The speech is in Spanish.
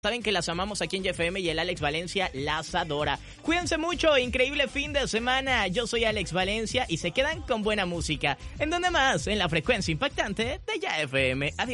Saben que las amamos aquí en YFM y el Alex Valencia las adora. Cuídense mucho, increíble fin de semana. Yo soy Alex Valencia y se quedan con buena música. ¿En dónde más? En la frecuencia impactante de YFM. Adiós.